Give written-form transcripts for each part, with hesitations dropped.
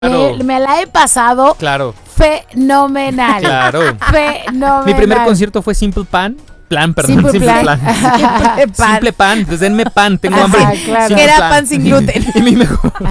Claro. Me la he pasado fenomenal. Claro. Fenomenal. Mi primer concierto fue Simple Plan. Simple Plan. Simple Pan, pues denme pan, tengo hambre. Claro. Que era pan sin gluten. Y mi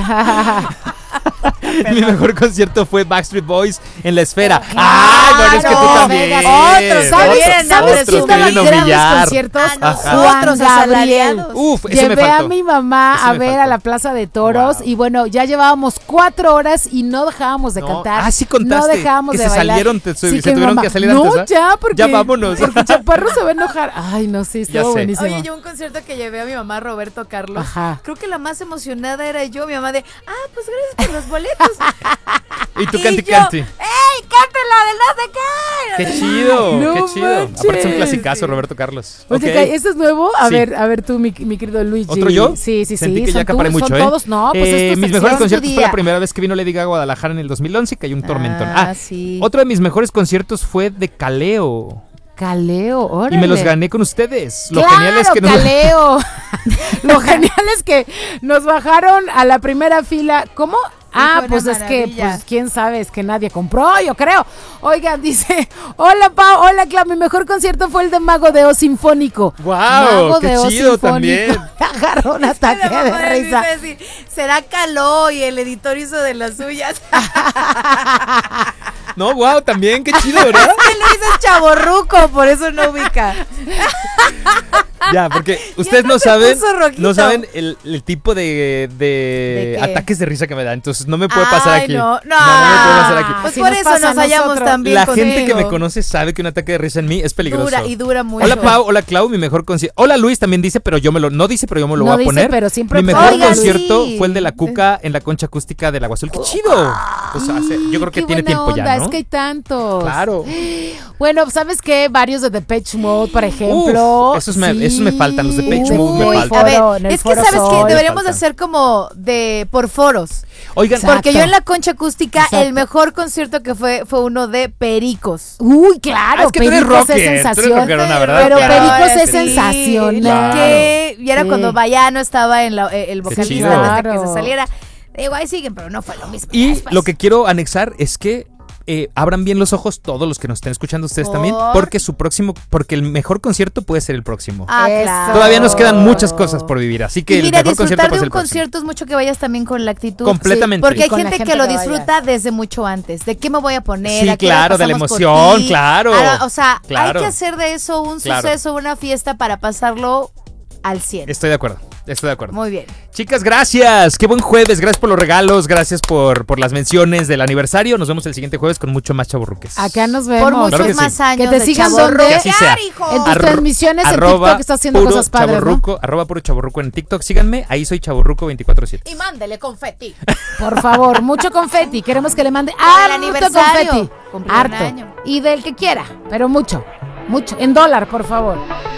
mejor concierto fue Backstreet Boys en la Esfera. Claro. ¡Ay, bueno, es que tú también! ¿Sabes quién daba grandes conciertos? Juan Otros Gabriel. asalariados. Uf, ese me Llevé faltó. a mi mamá a ver a la Plaza de Toros y bueno, ya llevábamos 4 horas y no dejábamos de cantar. Ah, sí contaste. No dejábamos que de se bailar. salieron, Sí, se tuvieron mamá, que salir no, antes. ya, porque ya vámonos. Porque Chaparro se va a enojar. Ay, no, sí, Ya estuvo sé. buenísimo. Oye, yo un concierto que llevé a mi mamá, Roberto Carlos. Ajá. Creo que la más emocionada era yo, mi mamá de, pues gracias por los boletos. Y tú Y canti, yo, canti. ¡ey, cántala del no sé qué! ¡Qué chido! No ¡Qué chido! manches. Aparte es un clasicazo, Roberto Carlos. Oye, Ok. ¿esto es nuevo? A Sí. ver tú, mi querido Luigi. ¿Otro yo? Sí. Sentí que son ya acaparé tus, mucho, son todos. No, pues es tu mis sección, mejores tu conciertos fue día. la primera vez que vino Lady Gaga a Guadalajara en el 2011 y cayó un tormentón. Sí. Otro de mis mejores conciertos fue de Caleo. Caleo, órale. Y me los gané con ustedes. Lo Claro, genial es que Caleo. Lo genial es que nos bajaron a la primera fila. ¿Cómo? fue Pues una es que, maravilla. pues quién sabe, es que nadie compró, yo creo. Oigan, dice, hola Pau, hola Clau, mi mejor concierto fue el de Mago de Oz Sinfónico. ¡Guau! Mago ¡Qué de Oz chido Sinfónico. también! Agarró un ataque de risa. Decir, será caló y el editor hizo de las suyas. No, wow, también, qué chido, ¿verdad? Que Luis es chavorruco, por eso no ubica. Ya, porque ustedes no no se saben, puso rojito. no saben el tipo de ¿De qué? ataques de risa que me da, entonces no me puede pasar Ay, aquí. no. me puede pasar aquí. Pues Si por nos eso pasa nos a hallamos nosotros. también La contigo. gente que me conoce sabe que un ataque de risa en mí es peligroso. Dura mucho. Hola Pau, hola Clau, mi mejor concierto. Hola Luis también dice, pero yo me lo, no dice, pero yo me lo No voy a dice, poner. pero siempre mi mejor Oigan, concierto sí. fue el de la Cuca en la Concha Acústica del Agua Azul. ¡Qué chido! Pues, yo creo que Qué tiene buena tiempo onda, ya, ¿no? Es que hay tantos. Claro. Bueno, ¿sabes qué? Varios de Depeche Mode, por ejemplo. Esos me faltan, los Depeche Mode me Uy, faltan. A ver, en el es que Foro sabes Sol. que deberíamos faltan. hacer como por foros. Oigan, Exacto. Porque yo en la Concha Acústica, Exacto. el mejor concierto que fue uno de Pericos. Uy, claro, es que tú eres Pericos rocker, es tú eres sensación. rockerona, ¿verdad? Pero Claro. Pericos es Sí, sensacional. Que y era Sí. cuando Bayano estaba en el chido. vocalista antes de que Claro. se saliera. Digo, ahí siguen, pero no fue lo mismo. Y Después. lo que quiero anexar es que abran bien los ojos todos los que nos estén escuchando ustedes ¿Por? también, porque el mejor concierto puede ser el próximo. Eso. Claro. Todavía nos quedan muchas cosas por vivir, así que Y mira, el mejor concierto disfrutar puede de ser un el próximo. concierto es mucho que vayas también con la actitud. Completamente. Porque hay Con la gente gente que lo que disfruta desde mucho antes. ¿De qué me voy a poner? Sí, ¿A qué hora claro, de la pasamos por emoción, ti? claro. O sea, Claro. hay que hacer de eso un Claro. suceso, una fiesta para pasarlo al 100. Estoy de acuerdo. Muy bien. Chicas, gracias. Qué buen jueves. Gracias por los regalos. Gracias por las menciones del aniversario. Nos vemos el siguiente jueves con mucho más chavorruques. Acá nos vemos. Por muchos Claro que sí. más años. Que te de sigan chavorruquear, donde- Que así sea. hijo. En tus transmisiones en TikTok estás haciendo puro cosas padres, chavorruco, arroba puro chavorruco en TikTok. Síganme. Ahí soy chavorruco 24/7. Y mándele confeti. Por favor, mucho confeti. Queremos que le mande el harto aniversario. confeti. Cumplió un Harto. año. Y del que quiera, pero mucho. Mucho. En dólar, por favor.